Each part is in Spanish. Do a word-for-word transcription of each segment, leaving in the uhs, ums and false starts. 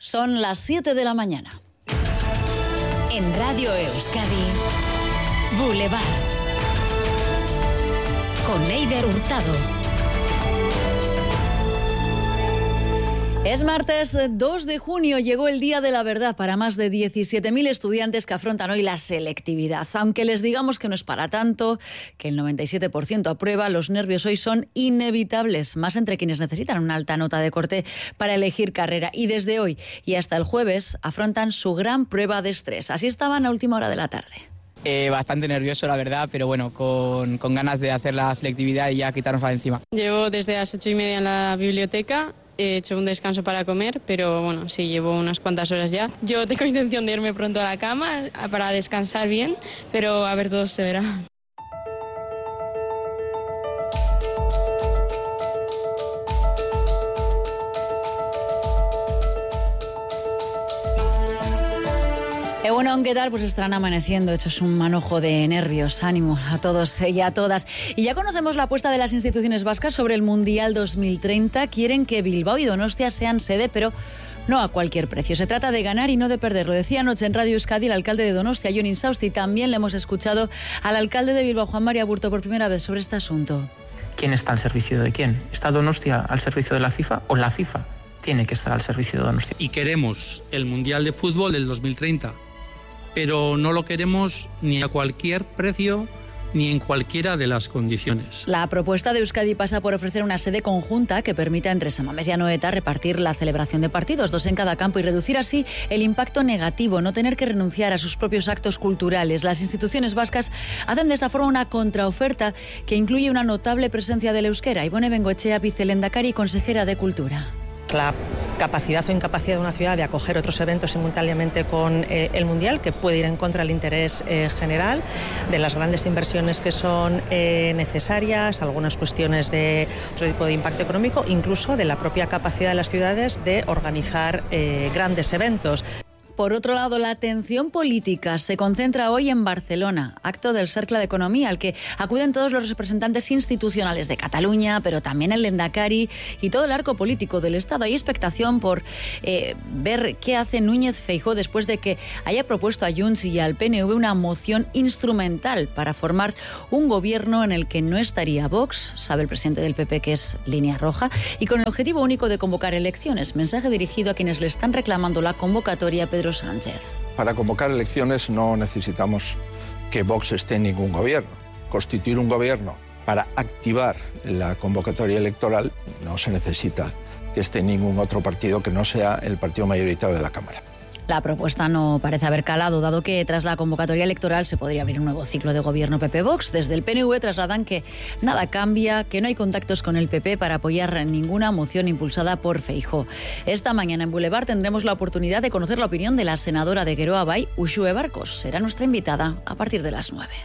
Son las siete de la mañana. En Radio Euskadi, Boulevard. Con Eider Hurtado. Es martes dos de junio, llegó el Día de la Verdad para más de diecisiete mil estudiantes que afrontan hoy la selectividad. Aunque les digamos que no es para tanto, que el noventa y siete por ciento aprueba, los nervios hoy son inevitables, más entre quienes necesitan una alta nota de corte para elegir carrera. Y desde hoy y hasta el jueves afrontan su gran prueba de estrés. Así estaban a última hora de la tarde. Eh, bastante nervioso, la verdad, pero bueno, con, con ganas de hacer la selectividad y ya quitarnos de encima. Llevo desde las ocho y media en la biblioteca. He hecho un descanso para comer, pero bueno, sí, llevo unas cuantas horas ya. Yo tengo intención de irme pronto a la cama para descansar bien, pero a ver, todo se verá. Bueno, ¿qué tal? Pues estarán amaneciendo, hechos un manojo de nervios, ánimo a todos y a todas. Y ya conocemos la apuesta de las instituciones vascas sobre el Mundial dos mil treinta. Quieren que Bilbao y Donostia sean sede, pero no a cualquier precio. Se trata de ganar y no de perder. Lo decía anoche en Radio Euskadi el alcalde de Donostia, Jon Insausti. También le hemos escuchado al alcalde de Bilbao, Juan María Aburto, por primera vez sobre este asunto. ¿Quién está al servicio de quién? ¿Está Donostia al servicio de la FIFA o la FIFA tiene que estar al servicio de Donostia? Y queremos el Mundial de Fútbol del dos mil treinta. Pero no lo queremos ni a cualquier precio ni en cualquiera de las condiciones. La propuesta de Euskadi pasa por ofrecer una sede conjunta que permita entre San Mamés y Anoeta repartir la celebración de partidos, dos en cada campo, y reducir así el impacto negativo, no tener que renunciar a sus propios actos culturales. Las instituciones vascas hacen de esta forma una contraoferta que incluye una notable presencia del euskera. Ivone Bengoechea, vicelehendakari y consejera de Cultura. La capacidad o incapacidad de una ciudad de acoger otros eventos simultáneamente con eh, el Mundial, que puede ir en contra del interés eh, general, de las grandes inversiones que son eh, necesarias, algunas cuestiones de otro tipo de impacto económico, incluso de la propia capacidad de las ciudades de organizar eh, grandes eventos. Por otro lado, la atención política se concentra hoy en Barcelona, acto del Cercle de Economía, al que acuden todos los representantes institucionales de Cataluña, pero también el Lehendakari y todo el arco político del Estado. Hay expectación por eh, ver qué hace Núñez Feijóo después de que haya propuesto a Junts y al P N V una moción instrumental para formar un gobierno en el que no estaría Vox, sabe el presidente del P P que es línea roja, y con el objetivo único de convocar elecciones. Mensaje dirigido a quienes le están reclamando la convocatoria a Pedro Sánchez. Para convocar elecciones no necesitamos que Vox esté en ningún gobierno. Constituir un gobierno para activar la convocatoria electoral no se necesita que esté ningún otro partido que no sea el partido mayoritario de la Cámara. La propuesta no parece haber calado, dado que tras la convocatoria electoral se podría abrir un nuevo ciclo de gobierno P P-Vox. Desde el P N V trasladan que nada cambia, que no hay contactos con el P P para apoyar ninguna moción impulsada por Feijóo. Esta mañana en Boulevard tendremos la oportunidad de conocer la opinión de la senadora de Geroa Bai, Uxue Barkos. Será nuestra invitada a partir de las nueve.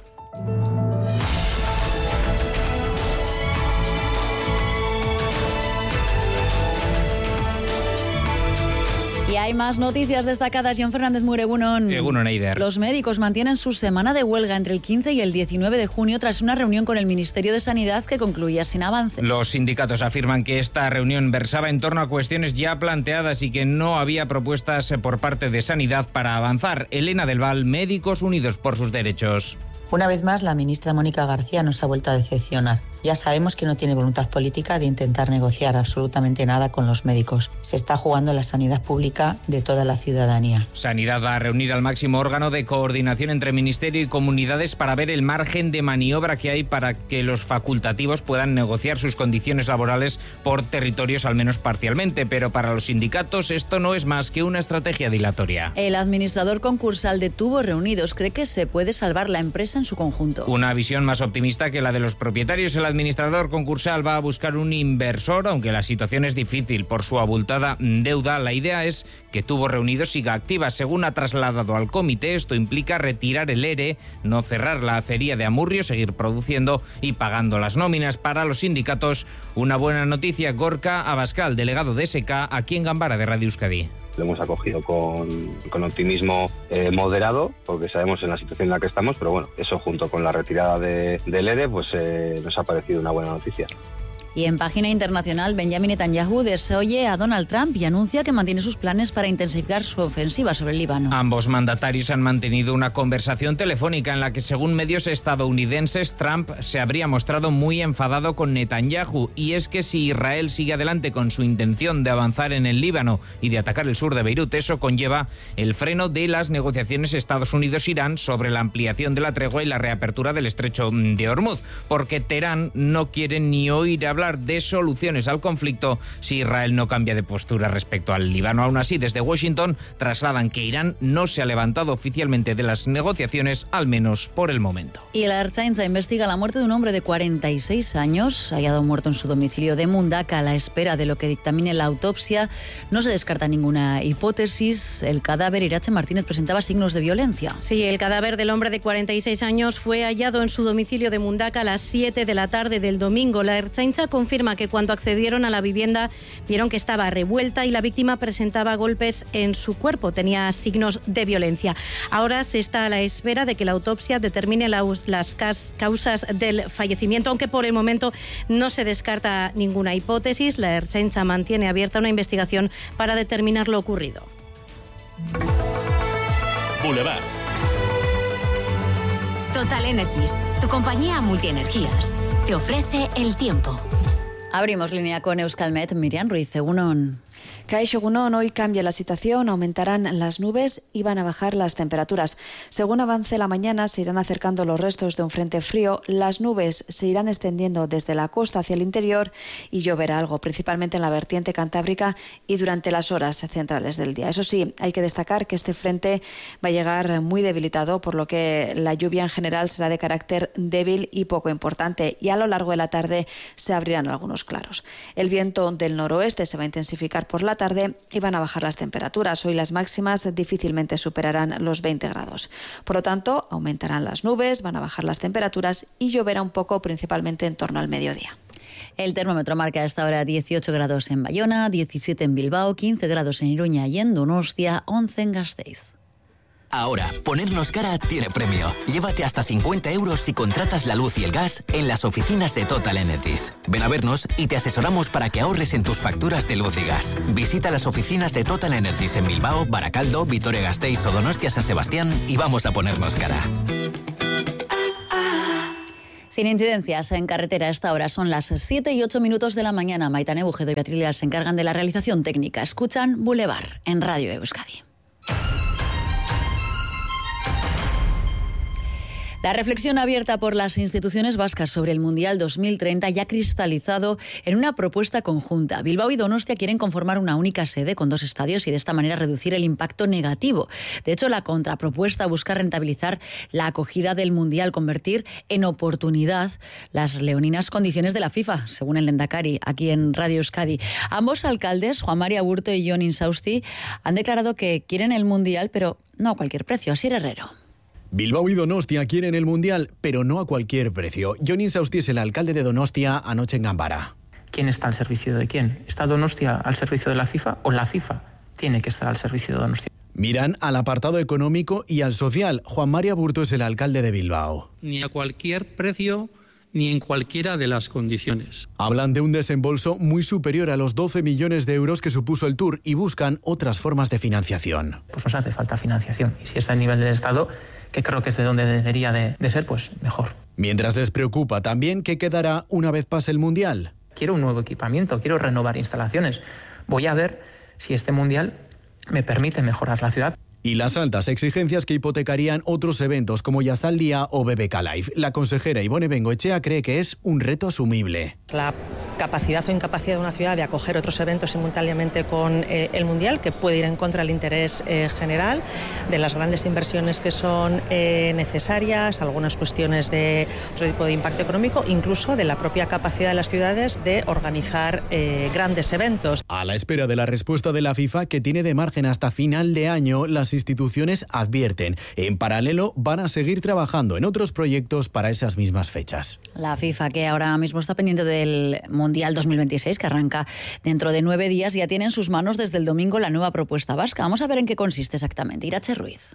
Y hay más noticias destacadas. John Fernández Muregunon. Egunon, Eider. Los médicos mantienen su semana de huelga entre el quince y el diecinueve de junio tras una reunión con el Ministerio de Sanidad que concluía sin avances. Los sindicatos afirman que esta reunión versaba en torno a cuestiones ya planteadas y que no había propuestas por parte de Sanidad para avanzar. Elena del Val, Médicos Unidos por sus Derechos. Una vez más, la ministra Mónica García nos ha vuelto a decepcionar. Ya sabemos que no tiene voluntad política de intentar negociar absolutamente nada con los médicos. Se está jugando la sanidad pública de toda la ciudadanía. Sanidad va a reunir al máximo órgano de coordinación entre Ministerio y comunidades para ver el margen de maniobra que hay para que los facultativos puedan negociar sus condiciones laborales por territorios al menos parcialmente. Pero para los sindicatos esto no es más que una estrategia dilatoria. El administrador concursal de Tubos Reunidos cree que se puede salvar la empresa en su conjunto. Una visión más optimista que la de los propietarios. El administrador concursal va a buscar un inversor, aunque la situación es difícil por su abultada deuda. La idea es que Tubos Reunidos siga activa. Según ha trasladado al comité, esto implica retirar el ERE, no cerrar la acería de Amurrio, seguir produciendo y pagando las nóminas. Para los sindicatos, una buena noticia. Gorka Abascal, delegado de S K, aquí en Gambara de Radio Euskadi. Lo hemos acogido con, con optimismo eh, moderado, porque sabemos en la situación en la que estamos, pero bueno, eso junto con la retirada de, del ERE, pues eh, nos ha parecido una buena noticia. Y en página internacional, Benjamin Netanyahu desoye a Donald Trump y anuncia que mantiene sus planes para intensificar su ofensiva sobre el Líbano. Ambos mandatarios han mantenido una conversación telefónica en la que, según medios estadounidenses, Trump se habría mostrado muy enfadado con Netanyahu. Y es que si Israel sigue adelante con su intención de avanzar en el Líbano y de atacar el sur de Beirut, eso conlleva el freno de las negociaciones Estados Unidos-Irán sobre la ampliación de la tregua y la reapertura del estrecho de Hormuz, porque Teherán no quiere ni oír hablar de soluciones al conflicto si Israel no cambia de postura respecto al Líbano. Aún así, desde Washington trasladan que Irán no se ha levantado oficialmente de las negociaciones, al menos por el momento. Y la Ertzaintza investiga la muerte de un hombre de cuarenta y seis años, hallado muerto en su domicilio de Mundaka a la espera de lo que dictamine la autopsia. No se descarta ninguna hipótesis. El cadáver, Irache Martínez, presentaba signos de violencia. Sí, el cadáver del hombre de cuarenta y seis años fue hallado en su domicilio de Mundaka a las siete de la tarde del domingo. La Ertzaintza confirma que cuando accedieron a la vivienda vieron que estaba revuelta y la víctima presentaba golpes en su cuerpo, tenía signos de violencia. Ahora se está a la espera de que la autopsia determine las causas del fallecimiento, aunque por el momento no se descarta ninguna hipótesis. La Ertzaintza mantiene abierta una investigación para determinar lo ocurrido. Boulevard. Total Energies, tu compañía multienergías, te ofrece el tiempo. Abrimos línea con Euskalmet. Miriam Ruiz, Egunon. Kaixo Egunon, hoy cambia la situación, aumentarán las nubes y van a bajar las temperaturas. Según avance la mañana, se irán acercando los restos de un frente frío, las nubes se irán extendiendo desde la costa hacia el interior y lloverá algo, principalmente en la vertiente cantábrica y durante las horas centrales del día. Eso sí, hay que destacar que este frente va a llegar muy debilitado, por lo que la lluvia en general será de carácter débil y poco importante, y a lo largo de la tarde se abrirán algunos claros. El viento del noroeste se va a intensificar por la tarde y van a bajar las temperaturas. Hoy las máximas difícilmente superarán los veinte grados. Por lo tanto, aumentarán las nubes, van a bajar las temperaturas y lloverá un poco, principalmente en torno al mediodía. El termómetro marca a esta hora dieciocho grados en Bayona, diecisiete en Bilbao, quince grados en Iruña y en Donostia, once en Gasteiz. Ahora, ponernos cara tiene premio. Llévate hasta cincuenta euros si contratas la luz y el gas en las oficinas de Total Energies. Ven a vernos y te asesoramos para que ahorres en tus facturas de luz y gas. Visita las oficinas de Total Energies en Bilbao, Baracaldo, Vitoria-Gasteiz o Donostia-San Sebastián y vamos a ponernos cara. Sin incidencias en carretera a esta hora, son las siete y ocho minutos de la mañana. Maitane Bujedo y Beatriz Leal se encargan de la realización técnica. Escuchan Boulevard en Radio Euskadi. La reflexión abierta por las instituciones vascas sobre el Mundial dos mil treinta ya ha cristalizado en una propuesta conjunta. Bilbao y Donostia quieren conformar una única sede con dos estadios y de esta manera reducir el impacto negativo. De hecho, la contrapropuesta busca rentabilizar la acogida del Mundial, convertir en oportunidad las leoninas condiciones de la FIFA, según el Lehendakari, aquí en Radio Euskadi. Ambos alcaldes, Juan Mari Aburto y Jon Insausti, han declarado que quieren el Mundial, pero no a cualquier precio. Asier Herrero. Bilbao y Donostia quieren el Mundial, pero no a cualquier precio. Jon Insausti es el alcalde de Donostia anoche en Ganbara. ¿Quién está al servicio de quién? ¿Está Donostia al servicio de la FIFA o la FIFA tiene que estar al servicio de Donostia? Miran al apartado económico y al social. Juan Mari Aburto es el alcalde de Bilbao. Ni a cualquier precio ni en cualquiera de las condiciones. Hablan de un desembolso muy superior a los doce millones de euros que supuso el Tour y buscan otras formas de financiación. Pues nos hace falta financiación y si está a nivel del Estado, que creo que es de donde debería de, de ser, pues mejor. Mientras les preocupa también qué quedará una vez pase el Mundial. Quiero un nuevo equipamiento, quiero renovar instalaciones. Voy a ver si este Mundial me permite mejorar la ciudad. Y las altas exigencias que hipotecarían otros eventos como Yazaldía o B B K Live. La consejera Ibone Bengoechea cree que es un reto asumible. La capacidad o incapacidad de una ciudad de acoger otros eventos simultáneamente con eh, el Mundial, que puede ir en contra del interés eh, general, de las grandes inversiones que son eh, necesarias, algunas cuestiones de otro tipo de impacto económico, incluso de la propia capacidad de las ciudades de organizar eh, grandes eventos. A la espera de la respuesta de la FIFA, que tiene de margen hasta final de año, las instituciones advierten. En paralelo, van a seguir trabajando en otros proyectos para esas mismas fechas. La FIFA, que ahora mismo está pendiente del Mundial dos mil veintiséis, que arranca dentro de nueve días, ya tiene en sus manos desde el domingo la nueva propuesta vasca. Vamos a ver en qué consiste exactamente. Irache Ruiz.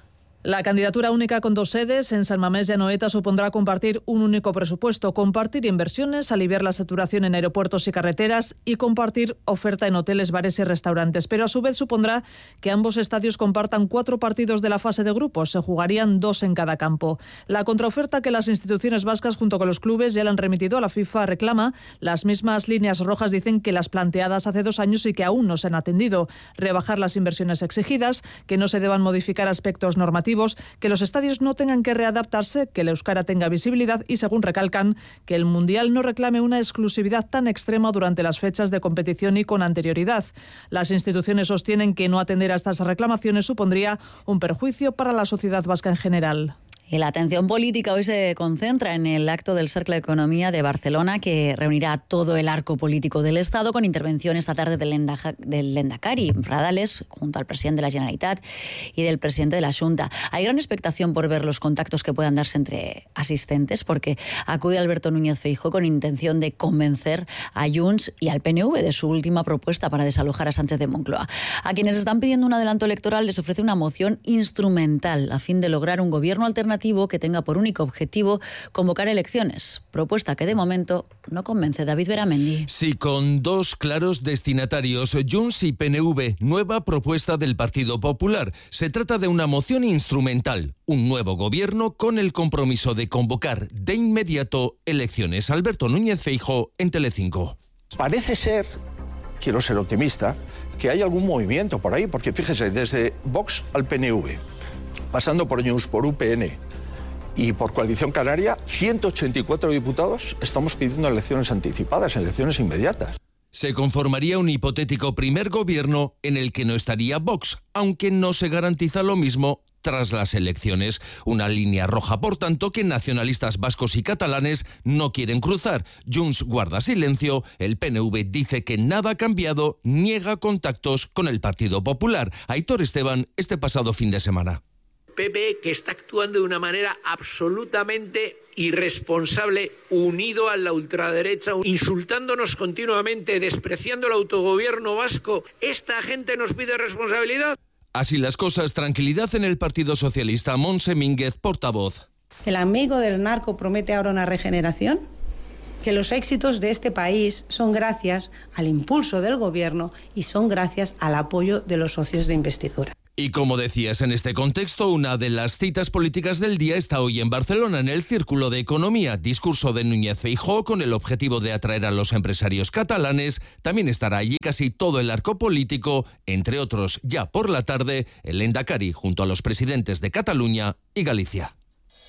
La candidatura única con dos sedes en San Mamés y Anoeta supondrá compartir un único presupuesto, compartir inversiones, aliviar la saturación en aeropuertos y carreteras y compartir oferta en hoteles, bares y restaurantes. Pero a su vez supondrá que ambos estadios compartan cuatro partidos de la fase de grupos. Se jugarían dos en cada campo. La contraoferta que las instituciones vascas junto con los clubes ya le han remitido a la FIFA reclama las mismas líneas rojas, dicen, que las planteadas hace dos años y que aún no se han atendido. Rebajar las inversiones exigidas, que no se deban modificar aspectos normativos, que los estadios no tengan que readaptarse, que el euskara tenga visibilidad y, según recalcan, que el Mundial no reclame una exclusividad tan extrema durante las fechas de competición y con anterioridad. Las instituciones sostienen que no atender a estas reclamaciones supondría un perjuicio para la sociedad vasca en general. Y la atención política hoy se concentra en el acto del Cercle d'Economia de Barcelona, que reunirá a todo el arco político del Estado, con intervención esta tarde del, Lendaja, del Lehendakari Radales, junto al presidente de la Generalitat y del presidente de la Xunta. Hay gran expectación por ver los contactos que puedan darse entre asistentes, porque acude Alberto Núñez Feijóo con intención de convencer a Junts y al P N V de su última propuesta para desalojar a Sánchez de Moncloa. A quienes están pidiendo un adelanto electoral les ofrece una moción instrumental a fin de lograr un gobierno alternativo que tenga por único objetivo convocar elecciones. Propuesta que de momento no convence. David Beramendi. Sí, con dos claros destinatarios, Junts y P N V, nueva propuesta del Partido Popular. Se trata de una moción instrumental, un nuevo gobierno con el compromiso de convocar de inmediato elecciones. Alberto Núñez Feijóo en Telecinco. Parece ser, quiero ser optimista, que hay algún movimiento por ahí, porque fíjese, desde Vox al P N V, pasando por Junts, por U P N y por Coalición Canaria, ciento ochenta y cuatro diputados estamos pidiendo elecciones anticipadas, elecciones inmediatas. Se conformaría un hipotético primer gobierno en el que no estaría Vox, aunque no se garantiza lo mismo tras las elecciones. Una línea roja, por tanto, que nacionalistas vascos y catalanes no quieren cruzar. Junts guarda silencio, el P N V dice que nada ha cambiado, niega contactos con el Partido Popular. Aitor Esteban, este pasado fin de semana. P P, que está actuando de una manera absolutamente irresponsable, unido a la ultraderecha, insultándonos continuamente, despreciando el autogobierno vasco. ¿Esta gente nos pide responsabilidad? Así las cosas, tranquilidad en el Partido Socialista. Montse Mínguez, portavoz. ¿El amigo del narco promete ahora una regeneración? Que los éxitos de este país son gracias al impulso del gobierno y son gracias al apoyo de los socios de investidura. Y como decías, en este contexto, una de las citas políticas del día está hoy en Barcelona, en el Círculo de Economía. Discurso de Núñez Feijóo con el objetivo de atraer a los empresarios catalanes. También estará allí casi todo el arco político, entre otros, ya por la tarde, el Lehendakari junto a los presidentes de Cataluña y Galicia.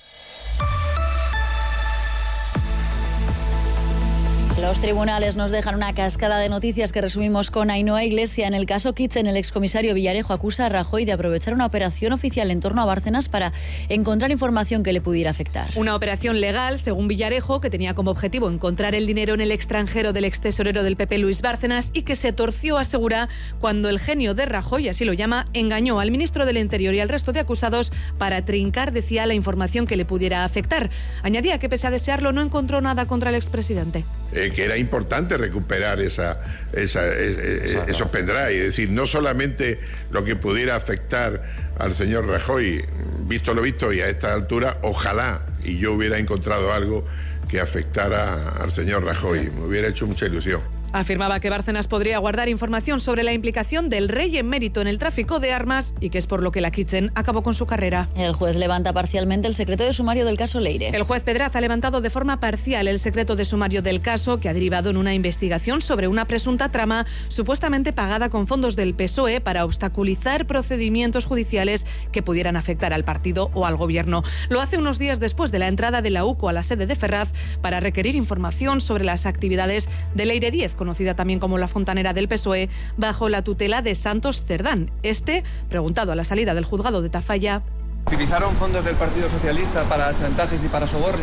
Los tribunales nos dejan una cascada de noticias que resumimos con Ainhoa Iglesia. En el caso Kitchen, el excomisario Villarejo acusa a Rajoy de aprovechar una operación oficial en torno a Bárcenas para encontrar información que le pudiera afectar. Una operación legal, según Villarejo, que tenía como objetivo encontrar el dinero en el extranjero del extesorero del P P, Luis Bárcenas, y que se torció, asegura, cuando el genio de Rajoy, así lo llama, engañó al ministro del Interior y al resto de acusados para trincar, decía, la información que le pudiera afectar. Añadía que, pese a desearlo, no encontró nada contra el expresidente. Eh, que era importante recuperar esa, esa, esa, esos pendrive, es decir, no solamente lo que pudiera afectar al señor Rajoy, visto lo visto, y a esta altura, ojalá y yo hubiera encontrado algo que afectara al señor Rajoy, me hubiera hecho mucha ilusión. Afirmaba que Bárcenas podría guardar información sobre la implicación del rey emérito en el tráfico de armas y que es por lo que la Kitchen acabó con su carrera. El juez levanta parcialmente el secreto de sumario del caso Leire. El juez Pedraz ha levantado de forma parcial el secreto de sumario del caso, que ha derivado en una investigación sobre una presunta trama supuestamente pagada con fondos del P S O E para obstaculizar procedimientos judiciales que pudieran afectar al partido o al gobierno. Lo hace unos días después de la entrada de la U C O a la sede de Ferraz para requerir información sobre las actividades de Leire diez, conocida también como la fontanera del P S O E, bajo la tutela de Santos Cerdán. Este, preguntado a la salida del juzgado de Tafalla: ¿utilizaron fondos del Partido Socialista para chantajes y para sobornos?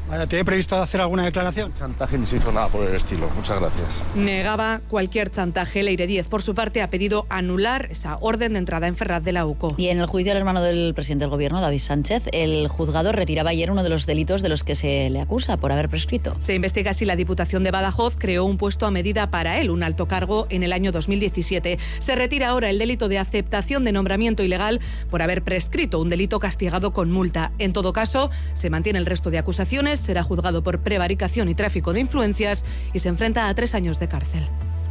Vaya, ¿tiene previsto hacer alguna declaración? Chantaje ni se hizo nada por el estilo. Muchas gracias. Negaba cualquier chantaje. Leire Díez, por su parte, ha pedido anular esa orden de entrada en Ferraz de la UCO. Y en el juicio al hermano del presidente del Gobierno, David Sánchez, el juzgado retiraba ayer uno de los delitos de los que se le acusa por haber prescrito. Se investiga si la Diputación de Badajoz creó un puesto a medida para él, un alto cargo, en el año dos mil diecisiete. Se retira ahora el delito de aceptación de nombramiento ilegal por haber prescrito, un delito castigado con multa. En todo caso, se mantiene el resto de acusaciones, será juzgado por prevaricación y tráfico de influencias y se enfrenta a tres años de cárcel.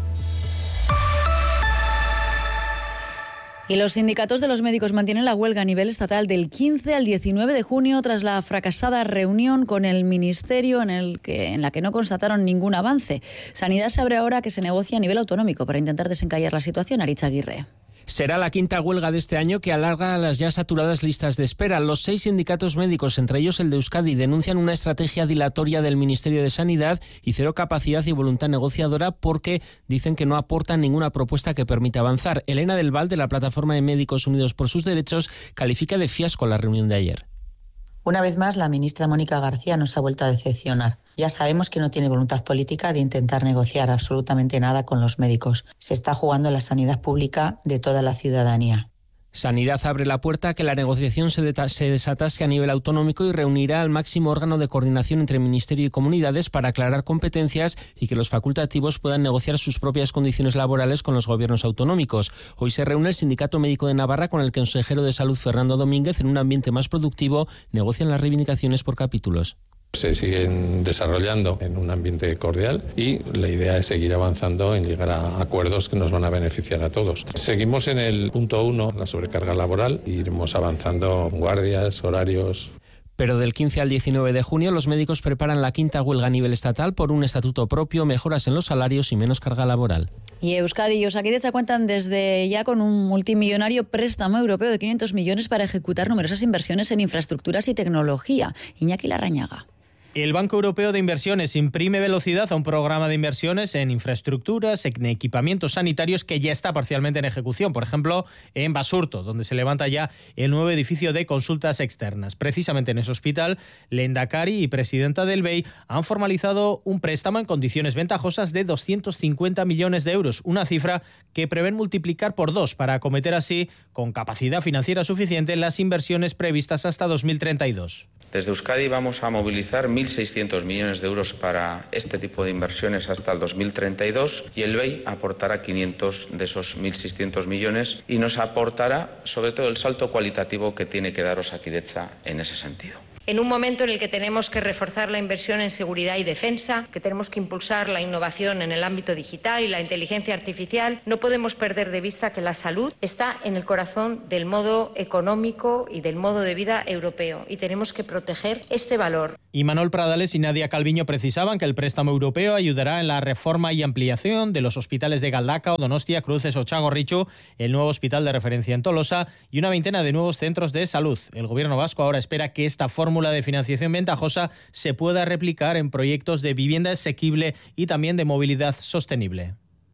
Y los sindicatos de los médicos mantienen la huelga a nivel estatal del quince al diecinueve de junio tras la fracasada reunión con el Ministerio en, el que, en la que no constataron ningún avance. Sanidad se abre ahora que se negocia a nivel autonómico para intentar desencallar la situación. Aritz Aguirre. Será la quinta huelga de este año que alarga las ya saturadas listas de espera. Los seis sindicatos médicos, entre ellos el de Euskadi, denuncian una estrategia dilatoria del Ministerio de Sanidad y cero capacidad y voluntad negociadora porque dicen que no aportan ninguna propuesta que permita avanzar. Elena del Val, de la Plataforma de Médicos Unidos por sus Derechos, califica de fiasco la reunión de ayer. Una vez más, la ministra Mónica García nos ha vuelto a decepcionar. Ya sabemos que no tiene voluntad política de intentar negociar absolutamente nada con los médicos. Se está jugando la sanidad pública de toda la ciudadanía. Sanidad abre la puerta a que la negociación se, se desatase a nivel autonómico y reunirá al máximo órgano de coordinación entre Ministerio y comunidades para aclarar competencias y que los facultativos puedan negociar sus propias condiciones laborales con los gobiernos autonómicos. Hoy se reúne el Sindicato Médico de Navarra con el consejero de Salud, Fernando Domínguez. En un ambiente más productivo negocian las reivindicaciones por capítulos. Se siguen desarrollando en un ambiente cordial y la idea es seguir avanzando en llegar a acuerdos que nos van a beneficiar a todos. Seguimos en el punto uno, la sobrecarga laboral, e iremos avanzando guardias, horarios. Pero del quince al diecinueve de junio los médicos preparan la quinta huelga a nivel estatal por un estatuto propio, mejoras en los salarios y menos carga laboral. Y Euskadi y Osakidetza cuentan desde ya con un multimillonario préstamo europeo de quinientos millones para ejecutar numerosas inversiones en infraestructuras y tecnología. Iñaki Larrañaga. El Banco Europeo de Inversiones imprime velocidad a un programa de inversiones en infraestructuras, en equipamientos sanitarios que ya está parcialmente en ejecución. Por ejemplo, en Basurto, donde se levanta ya el nuevo edificio de consultas externas. Precisamente en ese hospital, Lehendakari y presidenta del B E I han formalizado un préstamo en condiciones ventajosas de doscientos cincuenta millones de euros, una cifra que prevén multiplicar por dos para acometer así, con capacidad financiera suficiente, las inversiones previstas hasta dos mil treinta y dos. Desde Euskadi vamos a movilizar mil seiscientos millones de euros para este tipo de inversiones hasta el dos mil treinta y dos y el B E I aportará quinientos de esos mil seiscientos millones y nos aportará sobre todo el salto cualitativo que tiene que dar Osakidetza en ese sentido. En un momento en el que tenemos que reforzar la inversión en seguridad y defensa, que tenemos que impulsar la innovación en el ámbito digital y la inteligencia artificial, no podemos perder de vista que la salud está en el corazón del modo económico y del modo de vida europeo y tenemos que proteger este valor. Y Manuel Pradales y Nadia Calviño precisaban que el préstamo europeo ayudará en la reforma y ampliación de los hospitales de Galdakao, Donostia, Cruces o Txagorritxu, el nuevo hospital de referencia en Tolosa y una veintena de nuevos centros de salud. El gobierno vasco ahora espera que esta fórmula de financiación ventajosa se pueda replicar en proyectos de vivienda asequible y también de movilidad sostenible.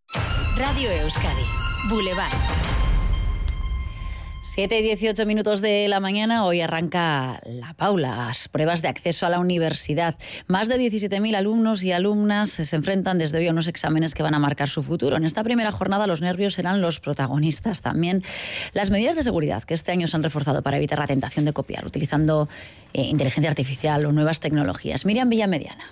Radio Euskadi, Boulevard. siete y dieciocho minutos de la mañana, hoy arranca la Paula, las pruebas de acceso a la universidad. Más de diecisiete mil alumnos y alumnas se enfrentan desde hoy a unos exámenes que van a marcar su futuro. En esta primera jornada los nervios serán los protagonistas. También las medidas de seguridad que este año se han reforzado para evitar la tentación de copiar, utilizando eh, inteligencia artificial o nuevas tecnologías. Miriam Villamediana.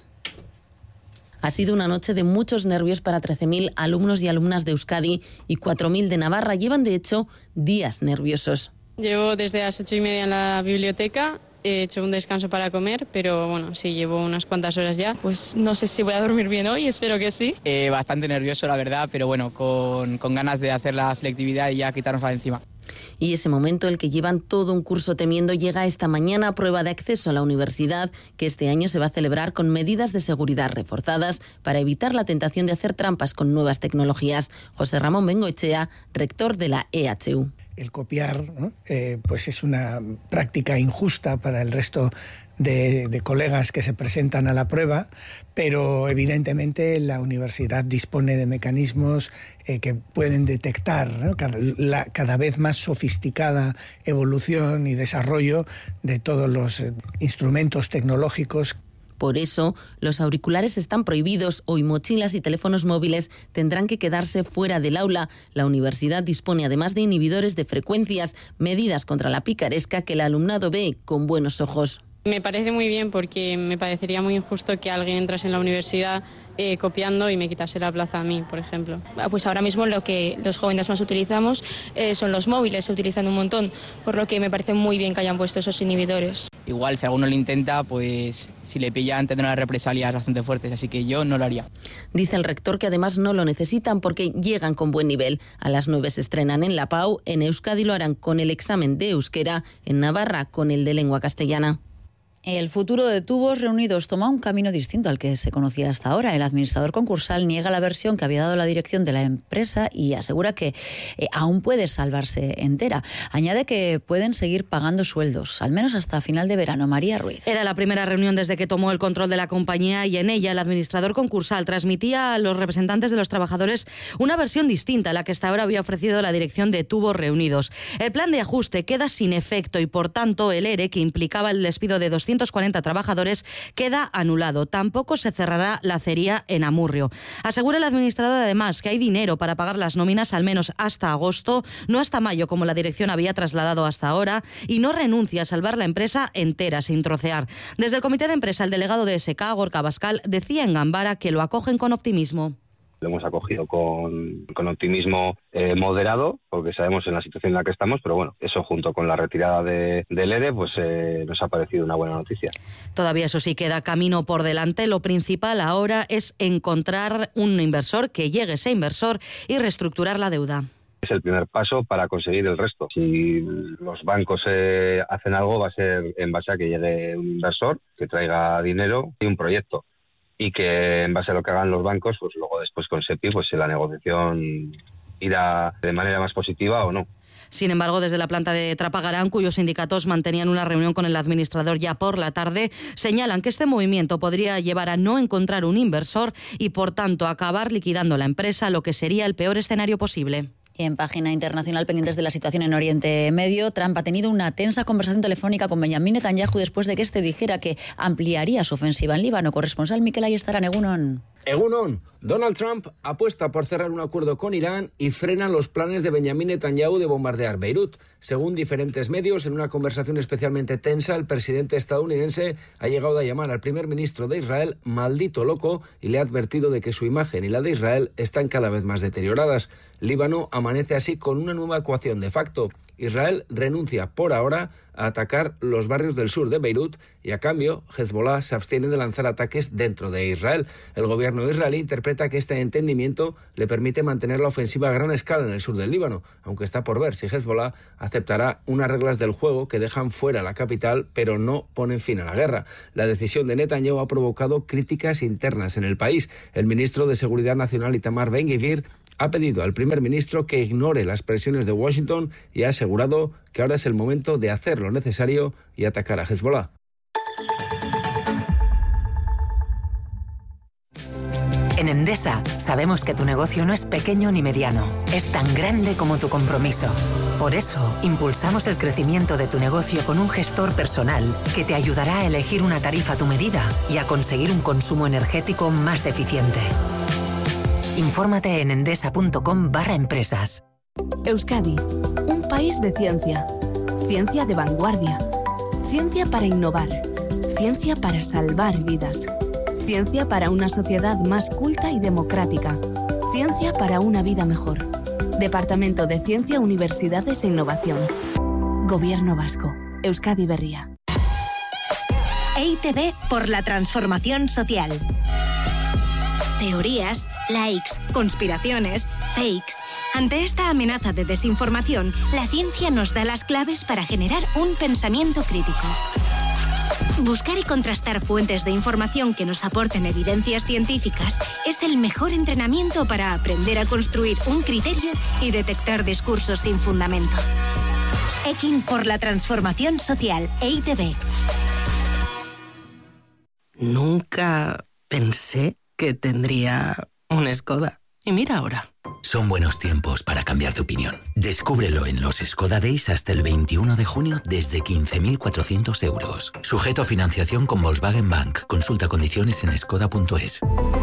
Ha sido una noche de muchos nervios para trece mil alumnos y alumnas de Euskadi y cuatro mil de Navarra. Llevan, de hecho, días nerviosos. Llevo desde las ocho y media en la biblioteca. He hecho un descanso para comer, pero bueno, sí, llevo unas cuantas horas ya. Pues no sé si voy a dormir bien hoy, espero que sí. Eh, bastante nervioso, la verdad, pero bueno, con, con ganas de hacer la selectividad y ya quitarnos de encima. Y ese momento, el que llevan todo un curso temiendo, llega esta mañana a prueba de acceso a la universidad, que este año se va a celebrar con medidas de seguridad reforzadas para evitar la tentación de hacer trampas con nuevas tecnologías. José Ramón Bengoechea, rector de la E H U. El copiar, ¿no? eh, pues es una práctica injusta para el resto de, de colegas que se presentan a la prueba, pero evidentemente la universidad dispone de mecanismos eh, que pueden detectar, ¿no? cada, la cada vez más sofisticada evolución y desarrollo de todos los eh, instrumentos tecnológicos. Por eso, los auriculares están prohibidos. Hoy mochilas y teléfonos móviles tendrán que quedarse fuera del aula. La universidad dispone además de inhibidores de frecuencias, medidas contra la picaresca que el alumnado ve con buenos ojos. Me parece muy bien porque me parecería muy injusto que alguien entrase en la universidad eh, copiando y me quitase la plaza a mí, por ejemplo. Pues ahora mismo lo que los jóvenes más utilizamos eh, son los móviles, se utilizan un montón, por lo que me parece muy bien que hayan puesto esos inhibidores. Igual, si alguno lo intenta, pues si le pillan tendrán unas represalias bastante fuertes, así que yo no lo haría. Dice el rector que además no lo necesitan porque llegan con buen nivel. A las nueve se estrenan en la Pau, en Euskadi lo harán con el examen de euskera, en Navarra con el de lengua castellana. El futuro de Tubos Reunidos toma un camino distinto al que se conocía hasta ahora. El administrador concursal niega la versión que había dado la dirección de la empresa y asegura que eh, aún puede salvarse entera. Añade que pueden seguir pagando sueldos, al menos hasta final de verano. María Ruiz. Era la primera reunión desde que tomó el control de la compañía y en ella el administrador concursal transmitía a los representantes de los trabajadores una versión distinta a la que hasta ahora había ofrecido la dirección de Tubos Reunidos. El plan de ajuste queda sin efecto y, por tanto, el ERE, que implicaba el despido de doscientos cuarenta trabajadores, queda anulado. Tampoco se cerrará la acería en Amurrio. Asegura el administrador además que hay dinero para pagar las nóminas al menos hasta agosto, no hasta mayo como la dirección había trasladado hasta ahora, y no renuncia a salvar la empresa entera sin trocear. Desde el comité de empresa, el delegado de S K, Gorka Bascal, decía en Gambara que lo acogen con optimismo. Lo hemos acogido con, con optimismo eh, moderado, porque sabemos en la situación en la que estamos, pero bueno, eso junto con la retirada de, del ERE, pues eh, nos ha parecido una buena noticia. Todavía eso sí queda camino por delante. Lo principal ahora es encontrar un inversor, que llegue ese inversor y reestructurar la deuda. Es el primer paso para conseguir el resto. Si los bancos eh, hacen algo, va a ser en base a que llegue un inversor, que traiga dinero y un proyecto. Y que en base a lo que hagan los bancos, pues luego después con SEPI, pues la negociación irá de manera más positiva o no. Sin embargo, desde la planta de Trapagarán, cuyos sindicatos mantenían una reunión con el administrador ya por la tarde, señalan que este movimiento podría llevar a no encontrar un inversor y, por tanto, acabar liquidando la empresa, lo que sería el peor escenario posible. En página internacional, pendientes de la situación en Oriente Medio, Trump ha tenido una tensa conversación telefónica con Benjamin Netanyahu después de que este dijera que ampliaría su ofensiva en Líbano. Corresponsal Mikel Ayestarán, Egunon. Egunon, Donald Trump apuesta por cerrar un acuerdo con Irán y frena los planes de Benjamin Netanyahu de bombardear Beirut. Según diferentes medios, en una conversación especialmente tensa, el presidente estadounidense ha llegado a llamar al primer ministro de Israel maldito loco y le ha advertido de que su imagen y la de Israel están cada vez más deterioradas. Líbano amanece así con una nueva ecuación de facto. Israel renuncia por ahora a atacar los barrios del sur de Beirut y a cambio Hezbollah se abstiene de lanzar ataques dentro de Israel. El gobierno israelí interpreta que este entendimiento le permite mantener la ofensiva a gran escala en el sur del Líbano, aunque está por ver si Hezbollah aceptará unas reglas del juego que dejan fuera la capital pero no ponen fin a la guerra. La decisión de Netanyahu ha provocado críticas internas en el país. El ministro de Seguridad Nacional, Itamar Ben-Gvir, ha pedido al primer ministro que ignore las presiones de Washington y ha asegurado que ahora es el momento de hacer lo necesario y atacar a Hezbollah. En Endesa sabemos que tu negocio no es pequeño ni mediano, es tan grande como tu compromiso. Por eso, impulsamos el crecimiento de tu negocio con un gestor personal que te ayudará a elegir una tarifa a tu medida y a conseguir un consumo energético más eficiente. Infórmate en endesa.com barra empresas. Euskadi, un país de ciencia. Ciencia de vanguardia. Ciencia para innovar. Ciencia para salvar vidas. Ciencia para una sociedad más culta y democrática. Ciencia para una vida mejor. Departamento de Ciencia, Universidades e Innovación. Gobierno Vasco. Euskadi Berria. E I Te Be por la transformación social. Teorías, likes, conspiraciones, fakes. Ante esta amenaza de desinformación, la ciencia nos da las claves para generar un pensamiento crítico. Buscar y contrastar fuentes de información que nos aporten evidencias científicas es el mejor entrenamiento para aprender a construir un criterio y detectar discursos sin fundamento. Ekin por la transformación social. E I Te Be. Nunca pensé que tendría un Skoda. Y mira ahora. Son buenos tiempos para cambiar de opinión. Descúbrelo en los Skoda Days hasta el veintiuno de junio desde quince mil cuatrocientos euros. Sujeto a financiación con Volkswagen Bank. Consulta condiciones en skoda punto es.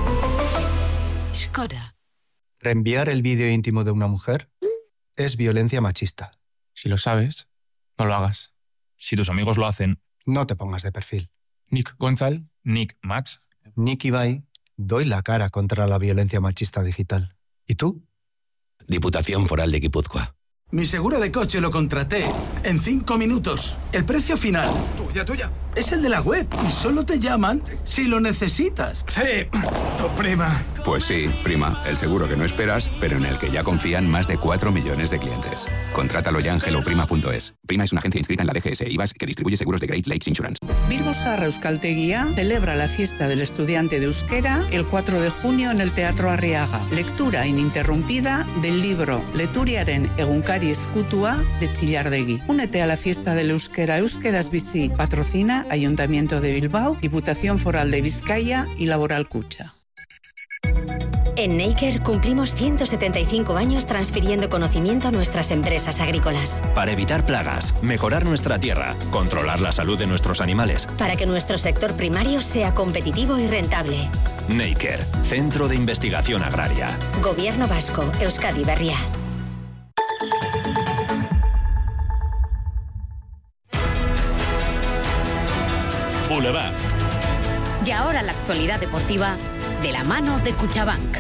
Skoda. Reenviar el vídeo íntimo de una mujer es violencia machista. Si lo sabes, no lo hagas. Si tus amigos lo hacen, no te pongas de perfil. Nick Gonzal, Nick Max. Nick Ibai, doy la cara contra la violencia machista digital. ¿Y tú? Diputación Foral de Guipúzcoa. Mi seguro de coche lo contraté en cinco minutos. El precio final, tuya, tuya, es el de la web y solo te llaman si lo necesitas. Sí, tu prima. Pues sí, prima, el seguro que no esperas, pero en el que ya confían más de cuatro millones de clientes. Contrátalo ya en hello prima punto es. Prima es una agencia inscrita en la D G S e I V A S que distribuye seguros de Great Lakes Insurance. Bilbo Zaharra Euskaltegia celebra la fiesta del estudiante de euskera el cuatro de junio en el Teatro Arriaga. Lectura ininterrumpida del libro Leturiaren Egunkari Ezkutua de Chillardegui. Únete a la fiesta del euskera Euskeraz Bizi. Patrocina Ayuntamiento de Bilbao, Diputación Foral de Vizcaya y Laboral Kutxa. En Neiker cumplimos ciento setenta y cinco años transfiriendo conocimiento a nuestras empresas agrícolas. Para evitar plagas, mejorar nuestra tierra, controlar la salud de nuestros animales. Para que nuestro sector primario sea competitivo y rentable. Neiker, Centro de Investigación Agraria. Gobierno Vasco, Euskadi Berria. Boulevard. Y ahora la actualidad deportiva de la mano de Cuchabank.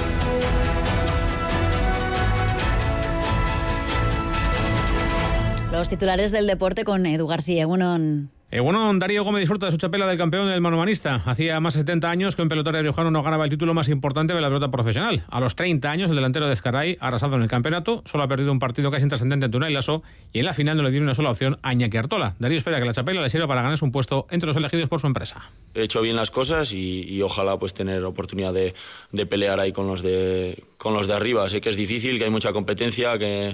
Los titulares del deporte con Edu García. Bueno, Eh, bueno, Darío Gómez disfruta de su chapela del campeón del manomanista. Hacía más de setenta años que un pelotero riojano no ganaba el título más importante de la pelota profesional. A los treinta años, el delantero de Ezcaray ha arrasado en el campeonato, solo ha perdido un partido casi intrascendente en Tunay Lasso y en la final no le dieron una sola opción a Iñaki Artola. Darío espera que la chapela le sirva para ganarse un puesto entre los elegidos por su empresa. He hecho bien las cosas y, y ojalá pues tener oportunidad de, de pelear ahí con los de, con los de arriba. Sé que es difícil, que hay mucha competencia, que,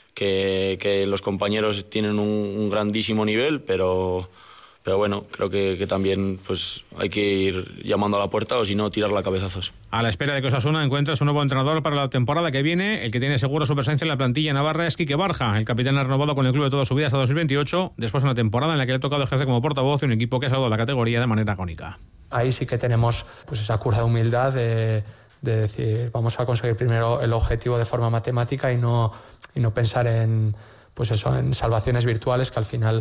que, que los compañeros tienen un, un grandísimo nivel, pero... Pero bueno, creo que, que también pues hay que ir llamando a la puerta o si no, tirarla a cabezazos. A la espera de que Osasuna encuentre su nuevo entrenador para la temporada que viene, el que tiene seguro su presencia en la plantilla navarra es Quique Barja. El capitán ha renovado con el club de toda su vida hasta dos mil veintiocho, después de una temporada en la que le ha tocado ejercer como portavoz de un equipo que ha salvado la categoría de manera agónica. Ahí sí que tenemos pues esa cura de humildad de, de decir vamos a conseguir primero el objetivo de forma matemática y no, y no pensar en, pues eso, en salvaciones virtuales que al final...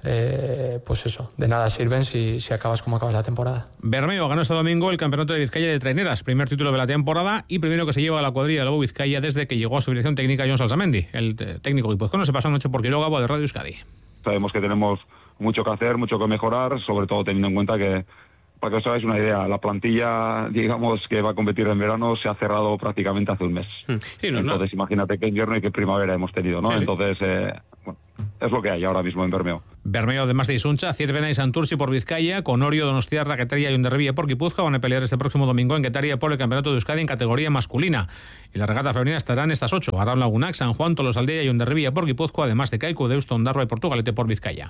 Eh, pues eso, de nada sirven si, si acabas como acabas la temporada. Bermeo ganó este domingo el campeonato de Vizcaya de traineras, primer título de la temporada y primero que se lleva a la cuadrilla de Lobo Vizcaya desde que llegó a su dirección técnica Jon Salsamendi. El técnico guipuzcoano se pasó anoche por Quiroga de Radio Euskadi. Sabemos que tenemos mucho que hacer, mucho que mejorar, sobre todo teniendo en cuenta que, para que os hagáis una idea, la plantilla, digamos, que va a competir en verano se ha cerrado prácticamente hace un mes. Sí, no, Entonces, no. imagínate qué invierno y qué primavera hemos tenido, ¿no? Sí, sí. Entonces, eh, bueno, es lo que hay ahora mismo en Bermeo. Bermeo, además de Isuncha, Ciervena y Santurci por Vizcaya, con Orio, Donostiarra, Getaria y Hondarribia por Guipúzcoa van a pelear este próximo domingo en Getaria por el campeonato de Euskadi en categoría masculina. Y la regata femenina estarán estas ocho: Arraun Lagunac, San Juan, Tolosaldea y Hondarribia por Guipúzcoa, además de Kaiku, Deusto, Ondarroa y Portugalete por Vizcaya.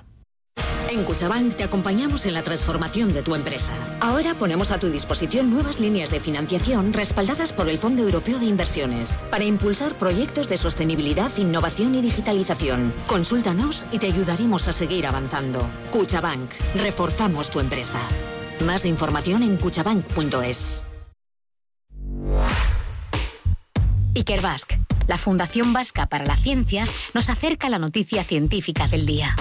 En Cuchabank te acompañamos en la transformación de tu empresa. Ahora ponemos a tu disposición nuevas líneas de financiación respaldadas por el Fondo Europeo de Inversiones para impulsar proyectos de sostenibilidad, innovación y digitalización. Consúltanos y te ayudaremos a seguir avanzando. Cuchabank, reforzamos tu empresa. Más información en cuchabank punto es. Ikerbasque, la Fundación Vasca para la Ciencia, nos acerca a la noticia científica del día.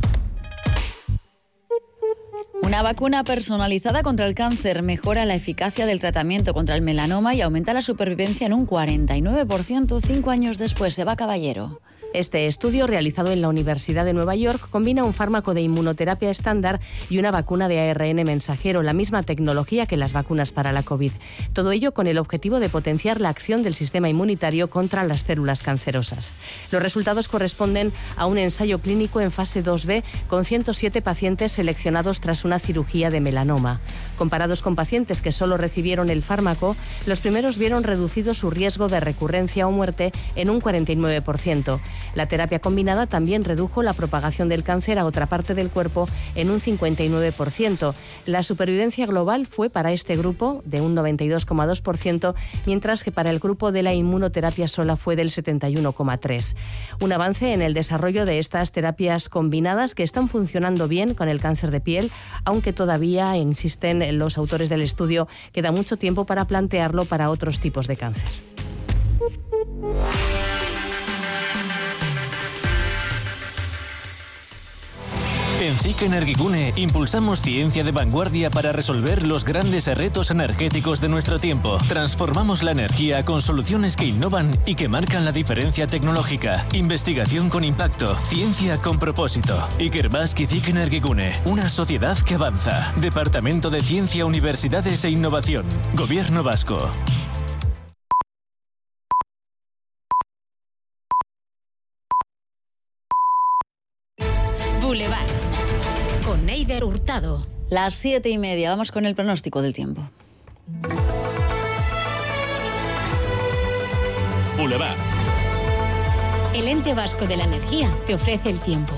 Una vacuna personalizada contra el cáncer mejora la eficacia del tratamiento contra el melanoma y aumenta la supervivencia en un cuarenta y nueve por ciento cinco años después. Eva Caballero. Este estudio, realizado en la Universidad de Nueva York, combina un fármaco de inmunoterapia estándar y una vacuna de A R N mensajero, la misma tecnología que las vacunas para la COVID. Todo ello con el objetivo de potenciar la acción del sistema inmunitario contra las células cancerosas. Los resultados corresponden a un ensayo clínico en fase dos B con ciento siete pacientes seleccionados tras una una cirugía de melanoma. Comparados con pacientes que solo recibieron el fármaco, los primeros vieron reducido su riesgo de recurrencia o muerte en un cuarenta y nueve por ciento. La terapia combinada también redujo la propagación del cáncer a otra parte del cuerpo en un cincuenta y nueve por ciento. La supervivencia global fue para este grupo de un noventa y dos coma dos por ciento, mientras que para el grupo de la inmunoterapia sola fue del setenta y uno coma tres por ciento. Un avance en el desarrollo de estas terapias combinadas que están funcionando bien con el cáncer de piel, aunque todavía insisten los autores del estudio, queda mucho tiempo para plantearlo para otros tipos de cáncer. En C I C Energigune impulsamos ciencia de vanguardia para resolver los grandes retos energéticos de nuestro tiempo. Transformamos la energía con soluciones que innovan y que marcan la diferencia tecnológica. Investigación con impacto, ciencia con propósito. Ikerbasque y C I C Energigune, una sociedad que avanza. Departamento de Ciencia, Universidades e Innovación. Gobierno Vasco. Boulevard. Con Neider Hurtado. Las siete y media, vamos con el pronóstico del tiempo. Boulevard. El ente vasco de la energía te ofrece el tiempo.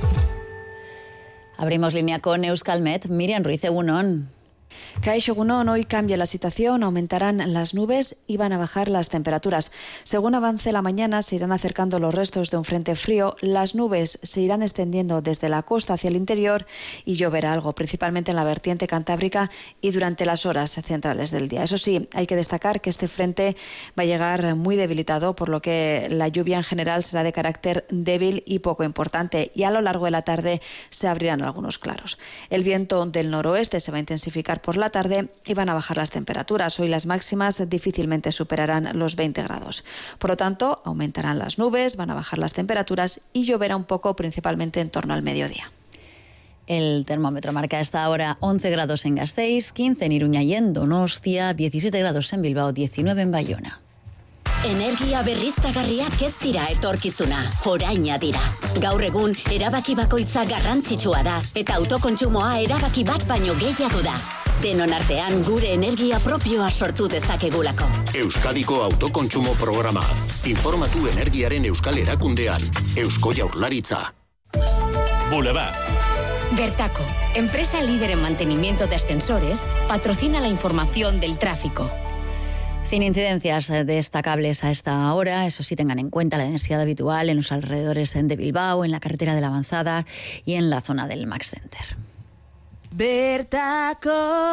Abrimos línea con Euskalmet. Miriam Ruiz, egunon. Kaixo egunon, hoy cambia la situación, aumentarán las nubes y van a bajar las temperaturas. Según avance la mañana, se irán acercando los restos de un frente frío, las nubes se irán extendiendo desde la costa hacia el interior y lloverá algo, principalmente en la vertiente cantábrica y durante las horas centrales del día. Eso sí, hay que destacar que este frente va a llegar muy debilitado, por lo que la lluvia en general será de carácter débil y poco importante, y a lo largo de la tarde se abrirán algunos claros. El viento del noroeste se va a intensificar por la tarde y van a bajar las temperaturas. Hoy las máximas difícilmente superarán los veinte grados. Por lo tanto, aumentarán las nubes, van a bajar las temperaturas y lloverá un poco, principalmente en torno al mediodía. El termómetro marca a esta hora once grados en Gasteiz, quince en Iruña y en Donostia, diecisiete grados en Bilbao, diecinueve en Bayona. Energia berriztagarriak ez dira etorkizuna, oraina dira. Gaur egun, erabaki bakoitza garrantzitsua da, eta autokontsumoa erabaki bat baino gehiago da. Denon artean gure energia propioa sortu dezakegulako. Euskadiko autokontsumo programa. Informatu energiaren euskal erakundean. Eusko Jaurlaritza. Boulevard. Bertaco, empresa líder en mantenimiento de ascensores, patrocina la información del tráfico. Sin incidencias destacables a esta hora, eso sí, tengan en cuenta la densidad habitual en los alrededores de Bilbao, en la carretera de la Avanzada y en la zona del Max Center. Bertaco.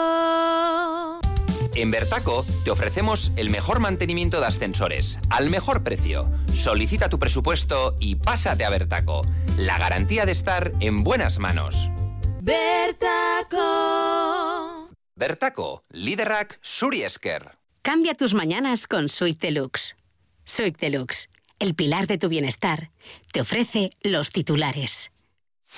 En Bertaco te ofrecemos el mejor mantenimiento de ascensores, al mejor precio. Solicita tu presupuesto y pásate a Bertaco. La garantía de estar en buenas manos. Bertaco. Bertaco, liderrak zuri esker. Cambia tus mañanas con Suite Deluxe. Suite Deluxe, el pilar de tu bienestar, te ofrece los titulares.